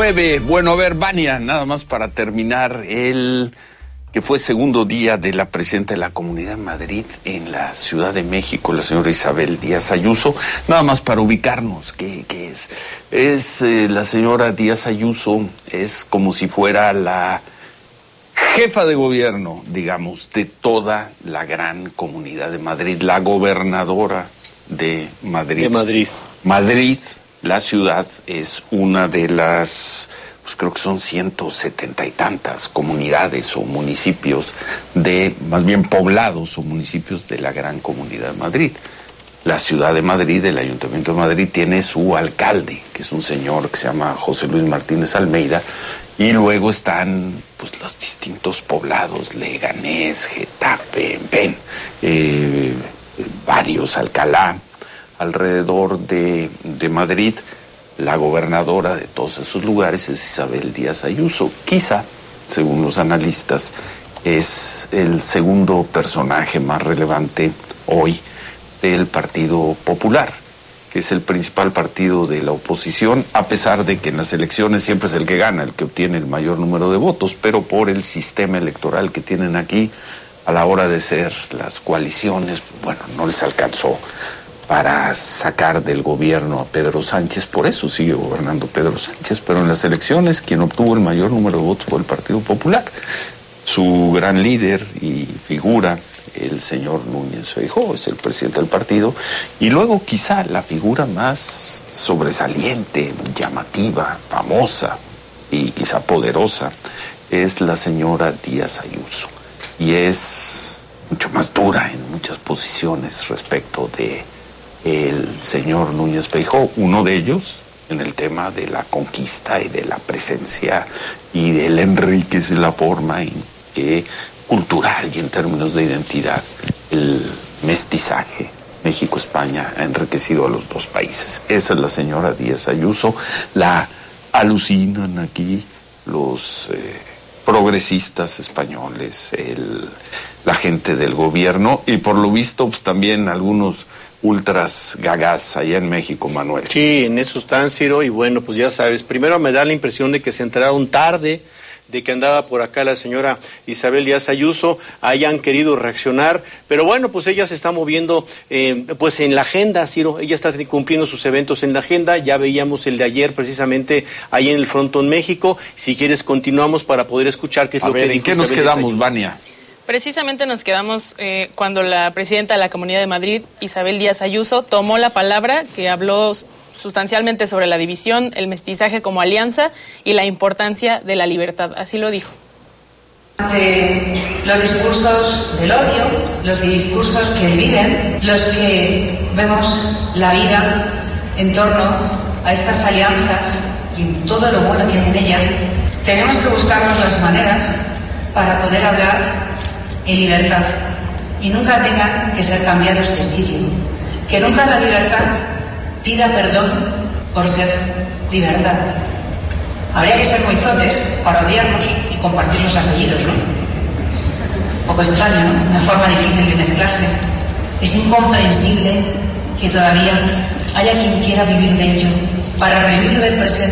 9. Bueno, a ver, Vania, nada más para terminar, el que fue segundo día de la presidenta de la Comunidad de Madrid en la Ciudad de México, la señora Isabel Díaz Ayuso, nada más para ubicarnos, ¿qué es? La señora Díaz Ayuso es como si fuera la jefa de gobierno, digamos, de toda la gran Comunidad de Madrid, la gobernadora de Madrid. De Madrid. Madrid, la ciudad, es una de las, pues creo que son 170 y tantas comunidades o municipios más bien poblados o municipios de la gran Comunidad de Madrid. La ciudad de Madrid, el Ayuntamiento de Madrid, tiene su alcalde, que es un señor que se llama José Luis Martínez Almeida, y luego están pues los distintos poblados, Leganés, Getafe, varios, Alcalá, alrededor de Madrid. La gobernadora de todos esos lugares es Isabel Díaz Ayuso. Quizá, según los analistas, es el segundo personaje más relevante hoy del Partido Popular, que es el principal partido de la oposición, a pesar de que en las elecciones siempre es el que gana, el que obtiene el mayor número de votos, pero por el sistema electoral que tienen aquí, a la hora de ser las coaliciones, bueno, no les alcanzó para sacar del gobierno a Pedro Sánchez, por eso sigue gobernando Pedro Sánchez, pero en las elecciones quien obtuvo el mayor número de votos fue el Partido Popular. Su gran líder y figura, el señor Núñez Feijóo, es el presidente del partido, y luego quizá la figura más sobresaliente, llamativa, famosa y quizá poderosa es la señora Díaz Ayuso, y es mucho más dura en muchas posiciones respecto de el señor Núñez Feijóo, uno de ellos en el tema de la conquista y de la presencia y del enriquecer la forma en que cultural y en términos de identidad el mestizaje México-España ha enriquecido a los dos países. Esa es la señora Díaz Ayuso. La alucinan aquí los progresistas españoles, la gente del gobierno y por lo visto pues, también algunos ultras gagás allá en México, Manuel. Sí, en eso están, Ciro, y bueno, pues ya sabes, primero me da la impresión de que se enteraron tarde, de que andaba por acá la señora Isabel Díaz Ayuso, hayan querido reaccionar, pero bueno, pues ella se está moviendo pues en la agenda, Ciro, ella está cumpliendo sus eventos en la agenda, ya veíamos el de ayer precisamente ahí en el Frontón México, si quieres continuamos para poder escuchar qué es lo que dijo. ¿En qué nos quedamos, Vania? Precisamente nos quedamos cuando la presidenta de la Comunidad de Madrid, Isabel Díaz Ayuso, tomó la palabra, que habló sustancialmente sobre la división, el mestizaje como alianza y la importancia de la libertad. Así lo dijo. Ante los discursos del odio, los discursos que dividen, los que vemos la vida en torno a estas alianzas y todo lo bueno que hay en ella, tenemos que buscarnos las maneras para poder hablar en libertad y nunca tengan que ser cambiados de sitio, que nunca la libertad pida perdón por ser libertad. Habría que ser muy zotes para odiarnos y compartir los apellidos, ¿no? Un poco extraño, ¿no? Una forma difícil de mezclarse. Es incomprensible que todavía haya quien quiera vivir de ello para revivir del presente